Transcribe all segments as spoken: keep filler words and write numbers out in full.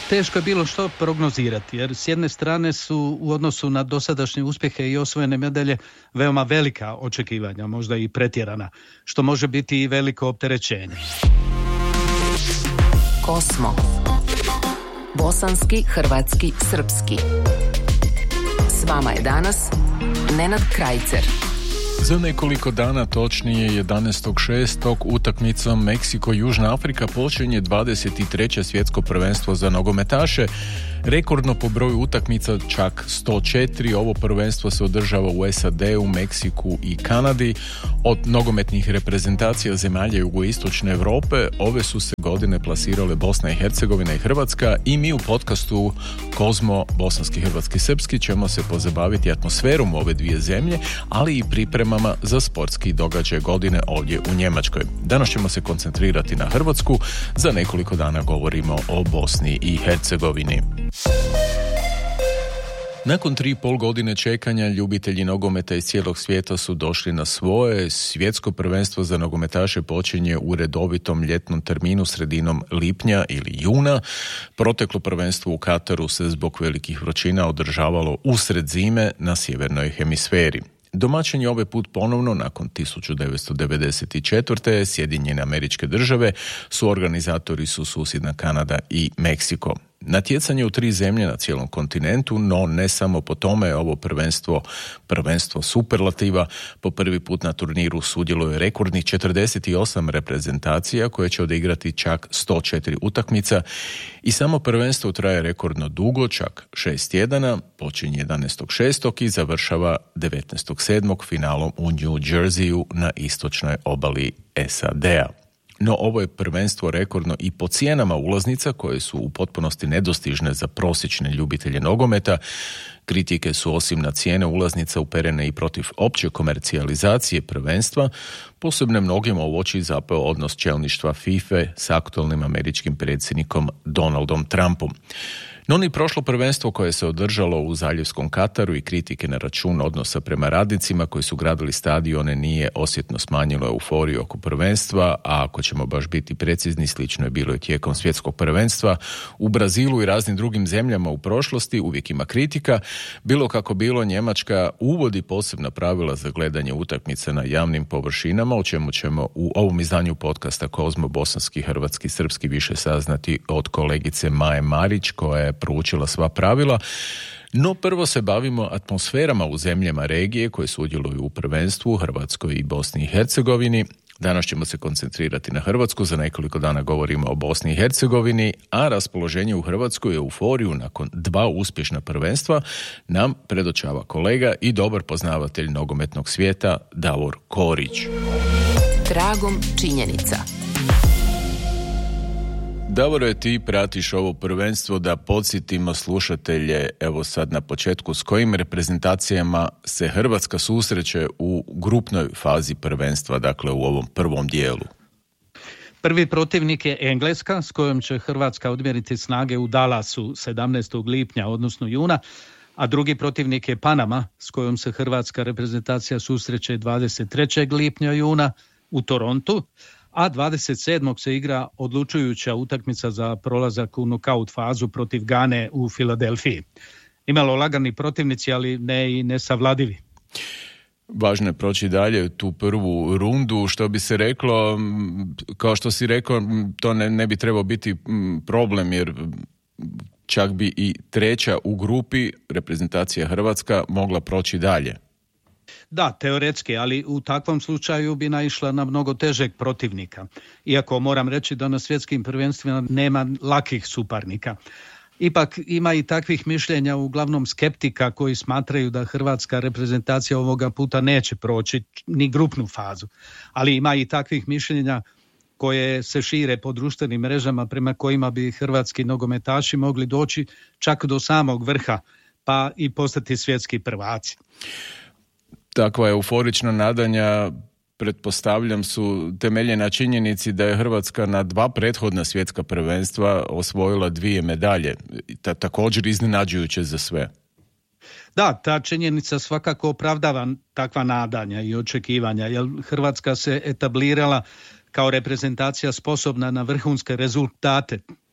Teško je bilo što prognozirati, jer s jedne strane su u odnosu na dosadašnje uspjehe i osvojene medalje veoma velika očekivanja, možda i pretjerana, što može biti i veliko opterećenje. Kosmo. Bosanski, hrvatski, srpski. S vama je danas Nenad Krajcer. Za nekoliko dana, točnije jedanaestog šestog utakmicom Meksiko-Južna Afrika počinje dvadeset treće svjetsko prvenstvo za nogometaše. Rekordno po broju utakmica, čak sto četiri. Ovo prvenstvo se održava u S A D-u, Meksiku i Kanadi. Od nogometnih reprezentacija zemalja jugoistočne Europe ove su se godine plasirale Bosna i Hercegovina i Hrvatska, i mi u podcastu Kozmo, bosanski, hrvatski, srpski ćemo se pozabaviti atmosferom ove dvije zemlje, ali i pripremama za sportski događaj godine ovdje u Njemačkoj. Danas ćemo se koncentrirati na Hrvatsku, za nekoliko dana govorimo o Bosni i Hercegovini. Nakon tri i pol godine čekanja, ljubitelji nogometa iz cijelog svijeta su došli na svoje. Svjetsko prvenstvo za nogometaše počinje u redovitom ljetnom terminu sredinom lipnja ili juna. Proteklo prvenstvo u Kataru se zbog velikih vrućina održavalo usred zime na sjevernoj hemisferi. Domaćin je ovaj put ponovno, nakon tisuću devetsto devedeset četvrte. Sjedinjene Američke Države, su organizatori su susjedna Kanada i Meksiko. Natjecanje u tri zemlje na cijelom kontinentu, no ne samo po tome je ovo prvenstvo, prvenstvo superlativa. Po prvi put na turniru sudjeluje rekordnih četrdeset osam reprezentacija koje će odigrati čak sto četiri utakmica, i samo prvenstvo traje rekordno dugo, čak šest tjedana, počinje jedanaestog šestog i završava devetnaestog sedmog finalom u New Jerseyu na istočnoj obali S A D-a. No ovo je prvenstvo rekordno i po cijenama ulaznica, koje su u potpunosti nedostižne za prosječne ljubitelje nogometa. Kritike su osim na cijene ulaznica uperene i protiv opće komercijalizacije prvenstva, posebno mnogima u oči zapeo odnos čelništva FIFA s aktualnim američkim predsjednikom Donaldom Trumpom. No ni prošlo prvenstvo koje se održalo u zaljevskom Kataru i kritike na račun odnosa prema radnicima koji su gradili stadione nije osjetno smanjilo euforiju oko prvenstva, a ako ćemo baš biti precizni, slično je bilo i tijekom svjetskog prvenstva. U Brazilu i raznim drugim zemljama u prošlosti uvijek ima kritika. Bilo kako bilo, Njemačka uvodi posebna pravila za gledanje utakmice na javnim površinama, o čemu ćemo u ovom izdanju podcasta Kozmo, bosanski, hrvatski, srpski više saznati od kolegice Maje Marić, koja je proučila sva pravila. No prvo se bavimo atmosferama u zemljama regije koje sudjeluju u prvenstvu, Hrvatskoj i Bosni i Hercegovini. Danas ćemo se koncentrirati na Hrvatsku, za nekoliko dana govorimo o Bosni i Hercegovini, a raspoloženje u Hrvatskoj i euforiju nakon dva uspješna prvenstva nam predočava kolega i dobar poznavatelj nogometnog svijeta Davor Korić. Tragom činjenica. Davore, ti pratiš ovo prvenstvo, da podsjetimo slušatelje, evo sad na početku, s kojim reprezentacijama se Hrvatska susreće u grupnoj fazi prvenstva, dakle u ovom prvom dijelu. Prvi protivnik je Engleska, s kojom će Hrvatska odmjeriti snage u Dallasu sedamnaestog lipnja, odnosno juna, a drugi protivnik je Panama, s kojom se hrvatska reprezentacija susreće dvadeset trećeg lipnja juna u Torontu, a dvadeset sedmog se igra odlučujuća utakmica za prolazak u nokaut fazu protiv Gane u Filadelfiji. Imalo lagani protivnici, ali ne i nesavladivi. Važno je proći dalje tu prvu rundu, što bi se reklo, kao što si rekao, to ne, ne bi trebao biti problem, jer čak bi i treća u grupi, reprezentacija Hrvatska, mogla proći dalje. Da, teoretski, ali u takvom slučaju bi naišla na mnogo težeg protivnika. Iako moram reći da na svjetskim prvenstvima nema lakih suparnika. Ipak ima i takvih mišljenja, uglavnom skeptika, koji smatraju da hrvatska reprezentacija ovoga puta neće proći ni grupnu fazu. Ali ima i takvih mišljenja koje se šire po društvenim mrežama, prema kojima bi hrvatski nogometaši mogli doći čak do samog vrha, pa i postati svjetski prvaci. Takva euforična nadanja, pretpostavljam, su temeljena na činjenici da je Hrvatska na dva prethodna svjetska prvenstva osvojila dvije medalje, ta, također iznenađujuće za sve. Da, ta činjenica svakako opravdava takva nadanja i očekivanja, jer Hrvatska se etablirala kao reprezentacija sposobna na vrhunske rezultate.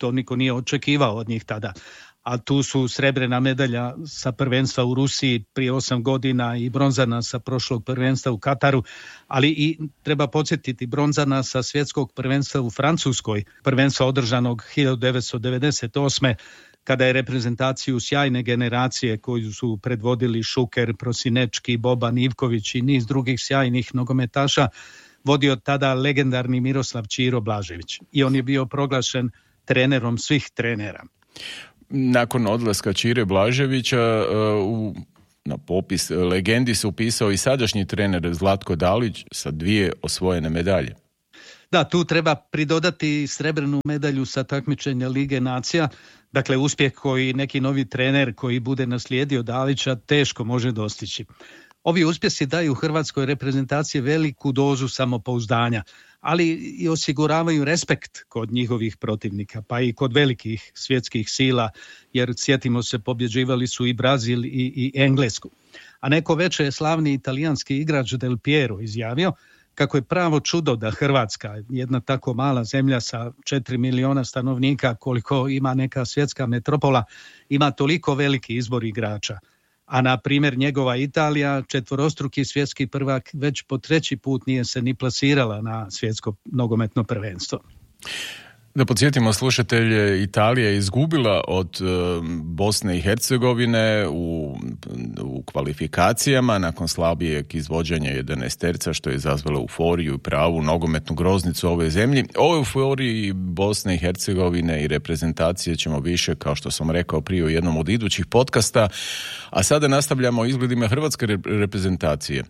to niko nije očekivao od njih tada. A tu su srebrna medalja sa prvenstva u Rusiji prije osam godina i bronzana sa prošlog prvenstva u Kataru, ali i treba podsjetiti bronzana sa svjetskog prvenstva u Francuskoj, prvenstva održanog hiljadu devetsto devedeset osme kada je reprezentaciju sjajne generacije koju su predvodili Šuker, Prosinečki, Boban Ivković i niz drugih sjajnih nogometaša vodio tada legendarni Miroslav Ćiro Blažević. I on je bio proglašen trenerom svih trenera. Nakon odlaska Ćire Blaževića u, na popis legendi se upisao i sadašnji trener Zlatko Dalić sa dvije osvojene medalje. Da, tu treba pridodati srebrnu medalju sa takmičenja Lige nacija, dakle uspjeh koji neki novi trener koji bude naslijedio Dalića teško može dostići. Ovi uspjesi daju hrvatskoj reprezentaciji veliku dozu samopouzdanja, ali i osiguravaju respekt kod njihovih protivnika, pa i kod velikih svjetskih sila, jer sjetimo se pobjeđivali su i Brazil i, i Englesku. A neko veče je slavni italijanski igrač Del Piero izjavio kako je pravo čudo da Hrvatska, jedna tako mala zemlja sa četiri miliona stanovnika koliko ima neka svjetska metropola, ima toliko veliki izbor igrača. A na primjer njegova Italija, četvorostruki svjetski prvak, već po treći put nije se ni plasirala na svjetsko nogometno prvenstvo. Da podsjetimo slušatelje, Italija je izgubila od e, Bosne i Hercegovine u, u kvalifikacijama nakon slabijeg izvođenja jedanaesterca, što je izazvalo euforiju i pravu nogometnu groznicu ove zemlji. O euforiji Bosne i Hercegovine i reprezentacije ćemo više, kao što sam rekao prije, u jednom od idućih podcasta, a sada nastavljamo o izgledima hrvatske reprezentacije.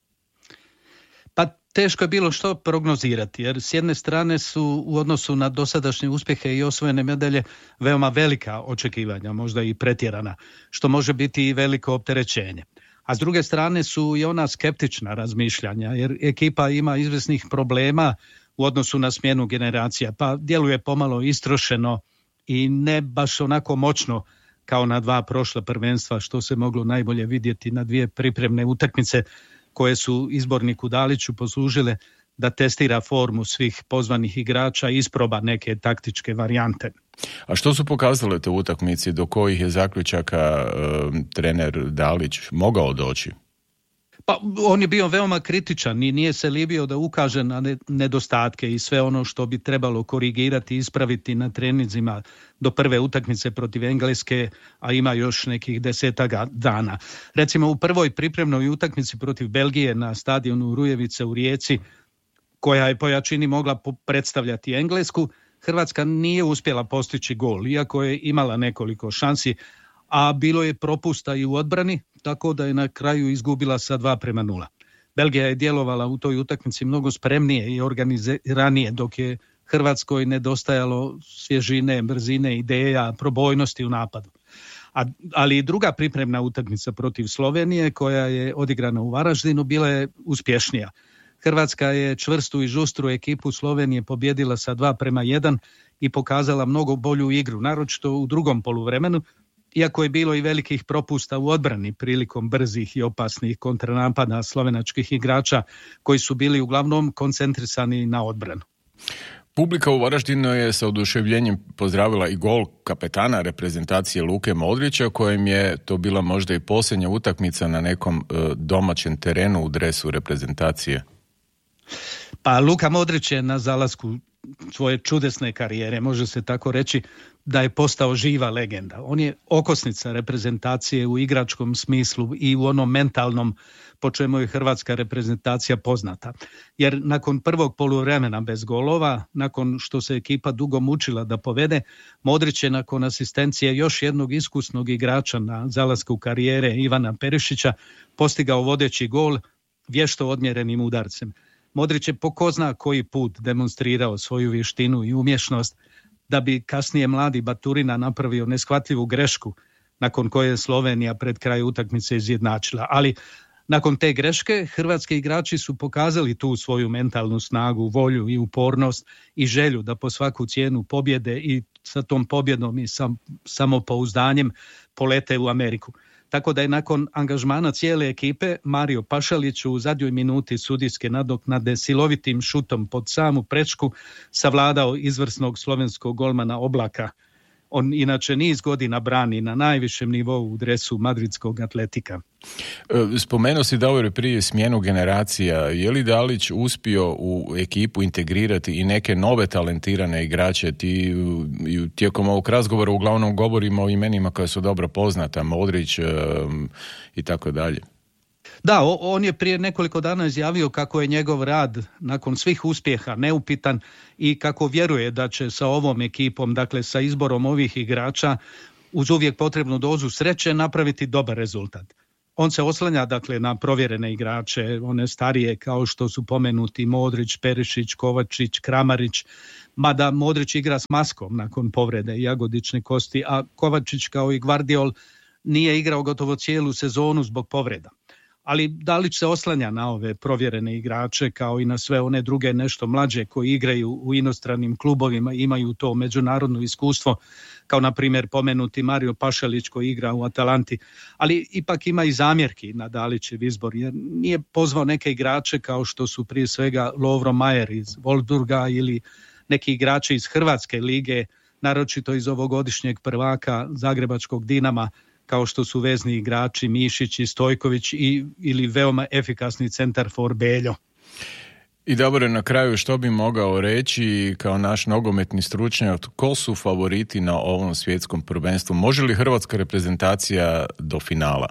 Pa teško je bilo što prognozirati, jer s jedne strane su u odnosu na dosadašnje uspjehe i osvojene medalje veoma velika očekivanja, možda i pretjerana, što može biti i veliko opterećenje. A s druge strane su i ona skeptična razmišljanja, jer ekipa ima izvjesnih problema u odnosu na smjenu generacija, pa djeluje pomalo istrošeno i ne baš onako moćno kao na dva prošla prvenstva, što se moglo najbolje vidjeti na dvije pripremne utakmice koje su izborniku Daliću poslužile da testira formu svih pozvanih igrača i isproba neke taktičke varijante. A što su pokazale te utakmice, do kojih je zaključaka e, trener Dalić mogao doći? Pa on je bio veoma kritičan i nije se libio da ukaže na nedostatke i sve ono što bi trebalo korigirati i ispraviti na treninzima do prve utakmice protiv Engleske, a ima još nekih desetaka dana. Recimo u prvoj pripremnoj utakmici protiv Belgije na stadionu Rujevice u Rijeci, koja je po jačini mogla predstavljati Englesku, Hrvatska nije uspjela postići gol, iako je imala nekoliko šansi, a bilo je propusta i u odbrani, tako da je na kraju izgubila sa dva prema nula. Belgija je djelovala u toj utakmici mnogo spremnije i organiziranije, dok je Hrvatskoj nedostajalo svježine, brzine, ideja, probojnosti u napadu. A, ali i druga pripremna utakmica protiv Slovenije, koja je odigrana u Varaždinu, bila je uspješnija. Hrvatska je čvrstu i žustru ekipu Slovenije pobjedila sa dva prema jedan i pokazala mnogo bolju igru, naročito u drugom poluvremenu, iako je bilo i velikih propusta u odbrani prilikom brzih i opasnih kontranapada slovenačkih igrača koji su bili uglavnom koncentrisani na odbranu. Publika u Varaždinu je sa oduševljenjem pozdravila i gol kapetana reprezentacije Luke Modrića, kojem je to bila možda i posljednja utakmica na nekom e, domaćem terenu u dresu reprezentacije. Pa Luka Modrić je na zalasku svoje čudesne karijere, može se tako reći, da je postao živa legenda. On je okosnica reprezentacije u igračkom smislu i u onom mentalnom, po čemu je hrvatska reprezentacija poznata. Jer nakon prvog poluvremena bez golova, nakon što se ekipa dugo mučila da povede, Modrić je nakon asistencije još jednog iskusnog igrača na zalasku karijere Ivana Perišića postigao vodeći gol vješto odmjerenim udarcem. Modrić je po ko zna koji put demonstrirao svoju vještinu i umješnost, da bi kasnije mladi Baturina napravio neshvatljivu grešku nakon koje je Slovenija pred kraj utakmice izjednačila. Ali nakon te greške hrvatski igrači su pokazali tu svoju mentalnu snagu, volju i upornost i želju da po svaku cijenu pobjede i sa tom pobjedom i sam, samopouzdanjem polete u Ameriku. tako da je nakon angažmana cijele ekipe Mario Pašalić u zadnjoj minuti sudijske nadoknade silovitim šutom pod samu prečku savladao izvrsnog slovenskog golmana Oblaka. On inače niz godina brani na najvišem nivou u dresu madridskog Atletika. Spomenuo si Davore prije smjenu generacija. Je li Dalić uspio u ekipu integrirati i neke nove talentirane igrače? Ti tijekom ovog razgovora uglavnom govorimo o imenima koja su dobro poznata, Modrić um, i tako dalje. Da, on je prije nekoliko dana izjavio kako je njegov rad nakon svih uspjeha neupitan i kako vjeruje da će sa ovom ekipom, dakle sa izborom ovih igrača, uz uvijek potrebnu dozu sreće napraviti dobar rezultat. On se oslanja dakle na provjerene igrače, one starije kao što su pomenuti Modrić, Perišić, Kovačić, Kramarić, mada Modrić igra s maskom nakon povrede jagodične kosti, a Kovačić kao i Gvardiol nije igrao gotovo cijelu sezonu zbog povreda. Ali Dalić se oslanja na ove provjerene igrače kao i na sve one druge nešto mlađe koji igraju u inostranim klubovima, imaju to međunarodno iskustvo, kao na primjer pomenuti Mario Pašalić koji igra u Atalanti, ali ipak ima i zamjerki na Dalićev izbor jer nije pozvao neke igrače kao što su prije svega Lovro Majer iz Wolfsburga ili neki igrači iz Hrvatske lige, naročito iz ovogodišnjeg prvaka Zagrebačkog Dinama, kao što su vezni igrači Mišić i Stojković i, ili veoma efikasni centar for Beljo. I dobro, na kraju što bi mogao reći kao naš nogometni stručnjak, ko su favoriti na ovom svjetskom prvenstvu? Može li hrvatska reprezentacija do finala?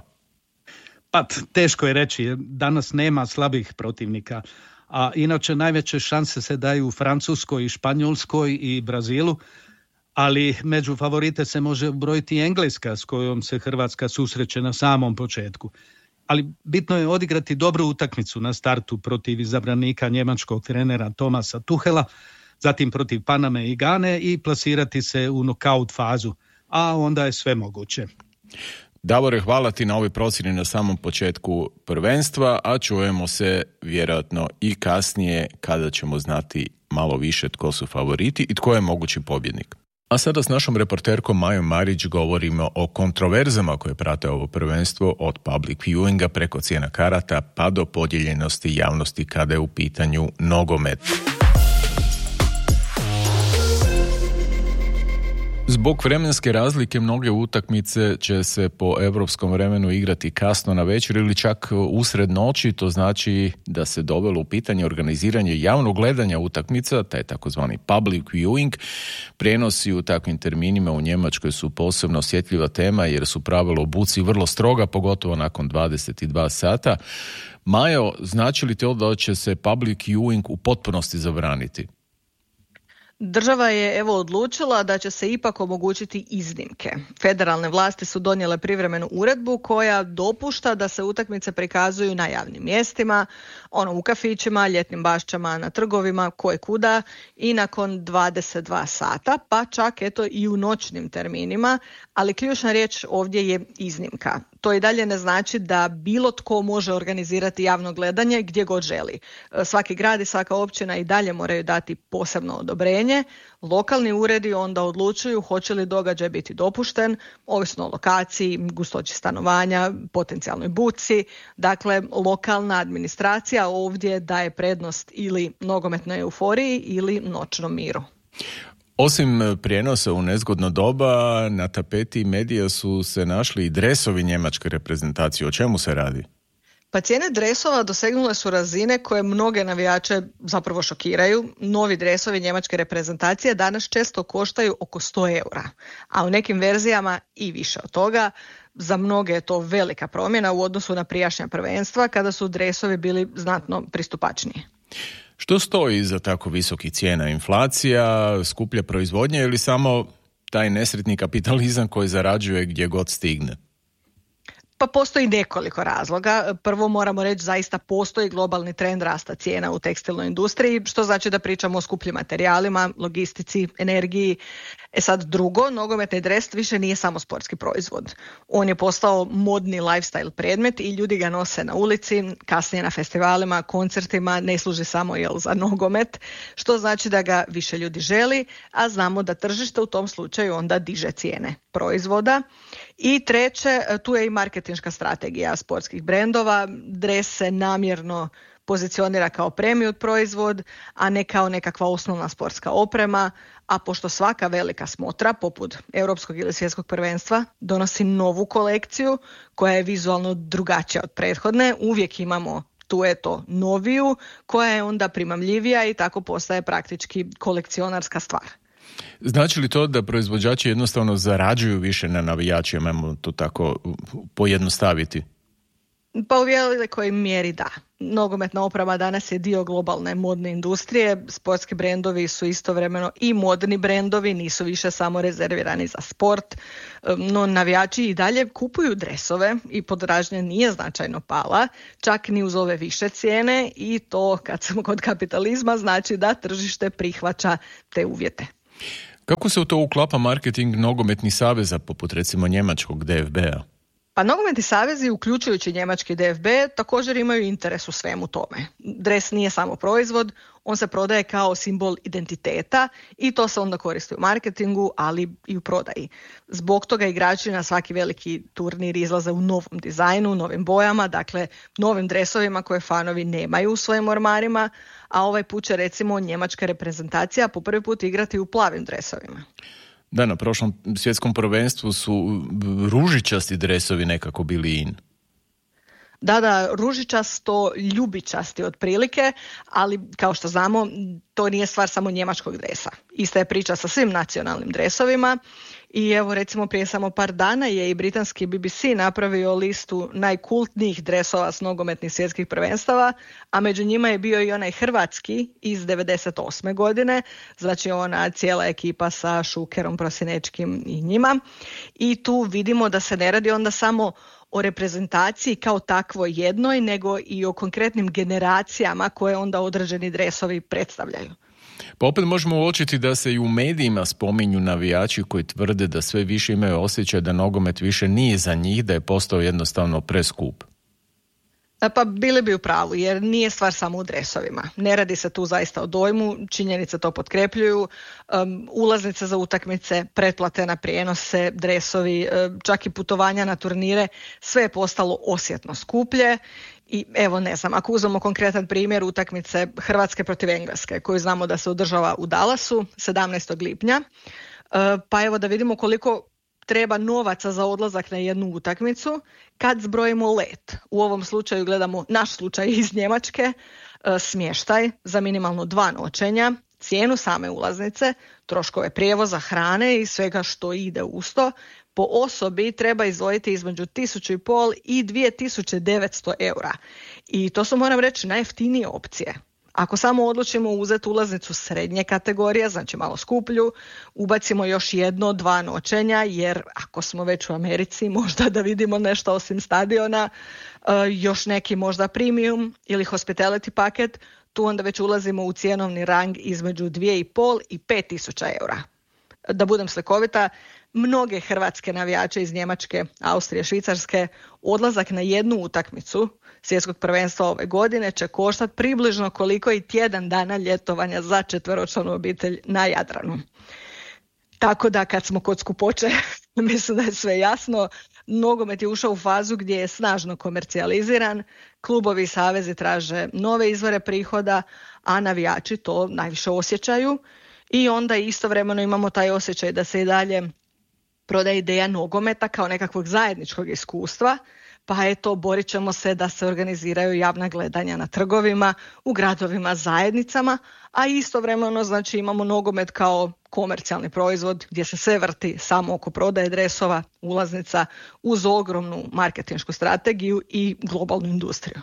Pa teško je reći, danas nema slabih protivnika, a inače najveće šanse se daju u Francuskoj i Španjolskoj i Brazilu, ali među favorite se može brojiti Engleska s kojom se Hrvatska susreće na samom početku. Ali bitno je odigrati dobru utakmicu na startu protiv izabranika njemačkog trenera Tomasa Tuhela, zatim protiv Paname i Gane i plasirati se u nokaut fazu, a onda je sve moguće. Davore, hvala ti na ovoj procjeni na samom početku prvenstva, a čujemo se vjerojatno i kasnije kada ćemo znati malo više tko su favoriti i tko je mogući pobjednik. A sada s našom reporterkom Majom Marić govorimo o kontroverzama koje prate ovo prvenstvo, od public viewinga preko cijena karata pa do podijeljenosti javnosti kada je u pitanju nogomet. Zbog vremenske razlike mnoge utakmice će se po europskom vremenu igrati kasno na večer ili čak usred noći, to znači da se dovelo u pitanje organiziranje javnog gledanja utakmica, taj takozvani public viewing. Prijenosi u takvim terminima u Njemačkoj su posebno osjetljiva tema jer su pravila o buci vrlo stroga, pogotovo nakon dvadeset dva sata. Majo, znači li to da će se public viewing u potpunosti zabraniti? Država je evo odlučila da će se ipak omogućiti iznimke. Federalne vlasti su donijele privremenu uredbu koja dopušta da se utakmice prikazuju na javnim mjestima, ono u kafićima, ljetnim bašćama, na trgovima, koje kuda i nakon dvadeset dva sata, pa čak eto i u noćnim terminima, ali ključna riječ ovdje je iznimka. To i dalje ne znači da bilo tko može organizirati javno gledanje gdje god želi. Svaki grad i svaka općina i dalje moraju dati posebno odobrenje. Lokalni uredi onda odlučuju hoće li događaj biti dopušten, ovisno o lokaciji, gustoći stanovanja, potencijalnoj buci. Dakle, lokalna administracija ovdje daje prednost ili nogometnoj euforiji ili noćnom miru. Osim prijenosa u nezgodno doba, na tapeti medija su se našli i dresovi njemačke reprezentacije. O čemu se radi? Pa cijene dresova dosegnule su razine koje mnoge navijače zapravo šokiraju. Novi dresovi njemačke reprezentacije danas često koštaju oko sto eura, a u nekim verzijama i više od toga. Za mnoge je to velika promjena u odnosu na prijašnja prvenstva kada su dresovi bili znatno pristupačniji. Što stoji iza tako visokih cijena? Inflacija, skuplja proizvodnja ili samo taj nesretni kapitalizam koji zarađuje gdje god stigne? Pa postoji nekoliko razloga. Prvo moramo reći zaista postoji globalni trend rasta cijena u tekstilnoj industriji, što znači da pričamo o skupljim materijalima, logistici, energiji. E sad drugo, nogometni dres više nije samo sportski proizvod. On je postao modni lifestyle predmet i ljudi ga nose na ulici, kasnije na festivalima, koncertima, ne služi samo jel, za nogomet, što znači da ga više ljudi želi, a znamo da tržište u tom slučaju onda diže cijene proizvoda. I treće, tu je i marketinška strategija sportskih brendova. Dres se namjerno pozicionira kao premium proizvod, a ne kao nekakva osnovna sportska oprema, a pošto svaka velika smotra, poput europskog ili svjetskog prvenstva, donosi novu kolekciju koja je vizualno drugačija od prethodne, uvijek imamo tu je to noviju, koja je onda primamljivija i tako postaje praktički kolekcionarska stvar. Znači li to da proizvođači jednostavno zarađuju više na navijačima, ajmo to tako pojednostaviti? Pa u velikoj mjeri da. Nogometna oprema danas je dio globalne modne industrije, sportski brendovi su istovremeno i modni brendovi, nisu više samo rezervirani za sport, no navijači i dalje kupuju dresove i potražnja nije značajno pala, čak ni uz ove više cijene i to kad smo kod kapitalizma znači da tržište prihvaća te uvjete. Kako se u to uklapa marketing nogometnih saveza poput recimo njemačkog D F B-a? Pa nogometni savezi, uključujući njemački D F B, također imaju interes u svemu tome. Dres nije samo proizvod, on se prodaje kao simbol identiteta i to se onda koristi u marketingu, ali i u prodaji. Zbog toga igrači na svaki veliki turnir izlaze u novom dizajnu, novim bojama, dakle novim dresovima koje fanovi nemaju u svojim ormarima, a ovaj put će recimo njemačka reprezentacija po prvi put igrati u plavim dresovima. Da, na prošlom svjetskom prvenstvu su ružičasti dresovi nekako bili in. Da, da, ružičasto, ljubičasti otprilike, ali kao što znamo, to nije stvar samo njemačkog dresa. Ista je priča sa svim nacionalnim dresovima i evo recimo prije samo par dana je i britanski B B C napravio listu najkultnijih dresova s nogometnih svjetskih prvenstava, a među njima je bio i onaj hrvatski iz devedeset osme godine, znači ona cijela ekipa sa Šukerom, Prosinečkim i njima. I tu vidimo da se ne radi onda samo o reprezentaciji kao takvoj jednoj, nego i o konkretnim generacijama koje onda određeni dresovi predstavljaju. Pa opet možemo uočiti da se i u medijima spominju navijači koji tvrde da sve više imaju osjećaj da nogomet više nije za njih, da je postao jednostavno preskup. Pa bili bi u pravu, jer nije stvar samo u dresovima. Ne radi se tu zaista o dojmu, činjenice to potkrepljuju, um, ulaznice za utakmice, pretplate na prijenose, dresovi, um, čak i putovanja na turnire, sve je postalo osjetno skuplje. I evo ne znam, ako uzmemo konkretan primjer utakmice Hrvatske protiv Engleske, koju znamo da se održava u Dallasu sedamnaestog lipnja, uh, pa evo da vidimo koliko treba novaca za odlazak na jednu utakmicu kad zbrojimo let. U ovom slučaju gledamo naš slučaj iz Njemačke, smještaj za minimalno dva noćenja, cijenu same ulaznice, troškove prijevoza, hrane i svega što ide uz to. Po osobi treba izdvojiti između tisuću i pol i dvije tisuće devetsto eura. I to su, moram reći, najjeftinije opcije. Ako samo odlučimo uzeti ulaznicu srednje kategorije, znači malo skuplju, ubacimo još jedno, dva noćenja, jer ako smo već u Americi, možda da vidimo nešto osim stadiona, još neki možda premium ili hospitality paket, tu onda već ulazimo u cjenovni rang između dvije i pol i pet tisuća eura. Da budem slikovita, mnoge hrvatske navijače iz Njemačke, Austrije, Švicarske, odlazak na jednu utakmicu svjetskog prvenstva ove godine će koštati približno koliko i tjedan dana ljetovanja za četveročlanu obitelj na Jadranu. Tako da kad smo kod skupoće, mislim da je sve jasno, nogomet je ušao u fazu gdje je snažno komercijaliziran, klubovi i savezi traže nove izvore prihoda, a navijači to najviše osjećaju i onda istovremeno imamo taj osjećaj da se i dalje prodaje ideja nogometa kao nekakvog zajedničkog iskustva, pa eto, borit ćemo se da se organiziraju javna gledanja na trgovima, u gradovima, zajednicama, a istovremeno znači imamo nogomet kao komercijalni proizvod gdje se sve vrti samo oko prodaje dresova, ulaznica, uz ogromnu marketinšku strategiju i globalnu industriju.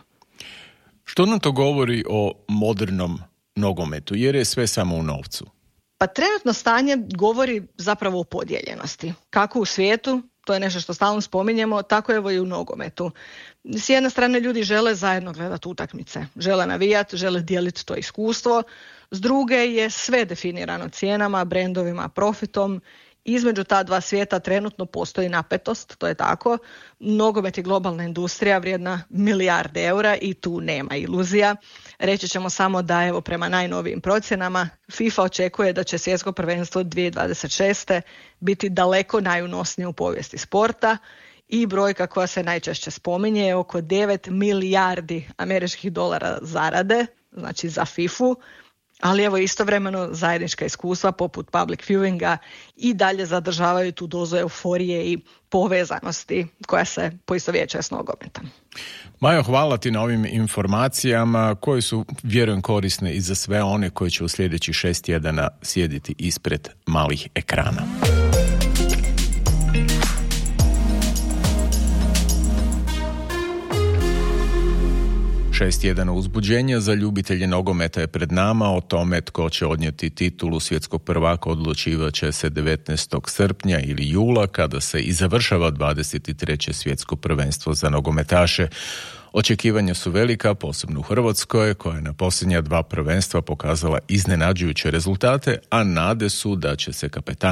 Što nam to govori o modernom nogometu, jer je sve samo u novcu? Pa trenutno stanje govori zapravo o podijeljenosti. Kako u svijetu, to je nešto što stalno spominjemo, tako evo i u nogometu. S jedne strane ljudi žele zajedno gledati utakmice, žele navijati, žele dijeliti to iskustvo. S druge je sve definirano cijenama, brendovima, profitom Između ta dva svijeta trenutno postoji napetost, to je tako. Nogomet je globalna industrija vrijedna milijarde eura i tu nema iluzija. Reći ćemo samo da evo prema najnovijim procjenama FIFA očekuje da će svjetsko prvenstvo dvije tisuće dvadeset šeste biti daleko najunosnije u povijesti sporta i brojka koja se najčešće spominje je oko devet milijardi američkih dolara zarade, znači za fifu. Ali evo istovremeno zajednička iskustva poput public viewinga i dalje zadržavaju tu dozu euforije i povezanosti koja se poistovjećuje s nogometom. Majo, hvala ti na ovim informacijama koje su, vjerujem, korisne i za sve one koji će u sljedećih šest tjedana sjediti ispred malih ekrana. Šest tjedana uzbuđenja za ljubitelje nogometa je pred nama. O tome tko će odnijeti titulu svjetskog prvaka odlučivat će se devetnaestog srpnja ili jula, kada se i završava dvadeset treće svjetsko prvenstvo za nogometaše. Očekivanja su velika, posebno u Hrvatskoj, koja je na posljednja dva prvenstva pokazala iznenađujuće rezultate, a nade su da će se kapetan